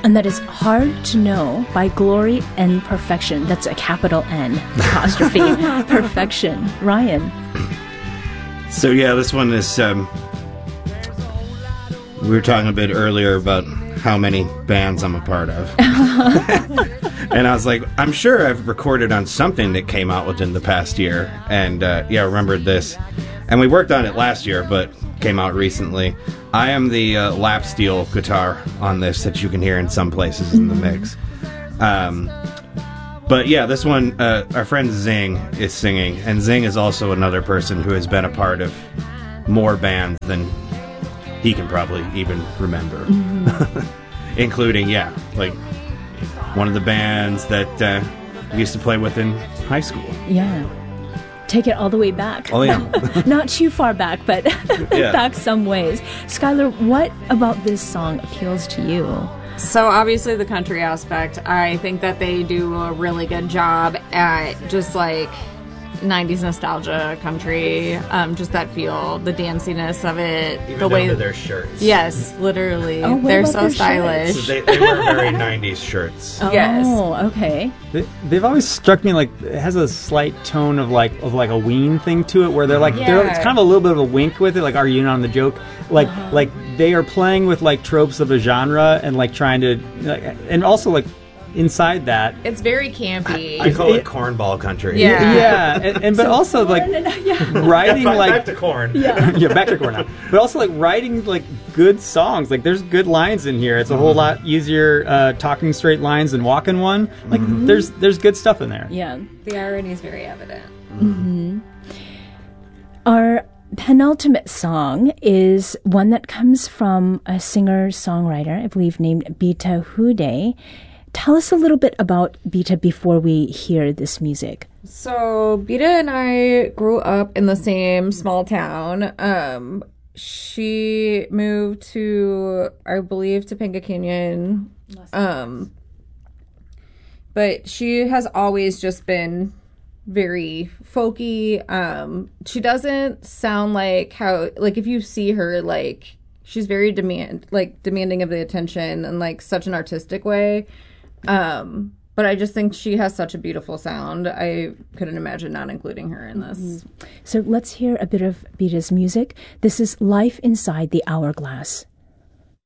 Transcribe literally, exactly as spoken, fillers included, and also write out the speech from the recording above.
And that is Hard to Know by Glory and Perfection. That's a capital N apostrophe. Perfection. Ryan. So yeah, this one is, um, we were talking a bit earlier about how many bands I'm a part of. And I was like, I'm sure I've recorded on something that came out within the past year. And uh, yeah, I remembered this. And we worked on it last year, but came out recently. I am the uh, lap steel guitar on this that you can hear in some places in the mix. Um, but yeah, this one, uh, our friend Zing is singing. And Zing is also another person who has been a part of more bands than he can probably even remember. Mm-hmm. Including, yeah, like one of the bands that uh, we used to play with in high school. Yeah. Take it all the way back. Oh, yeah. Not too far back, but yeah. back some ways. Skylar, what about this song appeals to you? So obviously the country aspect, I think that they do a really good job at just like nineties nostalgia country, um, just that feel, the danciness of it, Even the down way to their shirts. Yes, literally. Oh, what they're about so their stylish. So they, they wear very nineties shirts. Oh, Yes. okay. They, they've always struck me like it has a slight tone of like of like a ween thing to it, where they're like they're, Yeah. it's kind of a little bit of a wink with it. Like, are you in on the joke? Like Uh-huh. like they are playing with like tropes of a genre and like trying to, like, and also like inside that. It's very campy. I call it, It- cornball country. Yeah. Yeah, and, and but also like writing Back, like back to corn. Yeah. yeah, back to corn now. But also like writing like good songs. Like there's good lines in here. It's a whole lot easier uh, talking straight lines than walking one. Like there's there's good stuff in there. Yeah. The irony is very evident. Mm-hmm. Our penultimate song is one that comes from a singer-songwriter, I believe, named Bita Hude. Tell us a little bit about Bita before we hear this music. So Bita and I grew up in the same small town. Um, she moved to, I believe, Topanga Canyon. Um, but she has always just been very folky. Um, she doesn't sound like how, like if you see her, like she's very demand, like demanding of the attention in like such an artistic way. Um, but I just think she has such a beautiful sound. I couldn't imagine not including her in this. Mm-hmm. So let's hear a bit of Bita's music. This is Life Inside the Hourglass.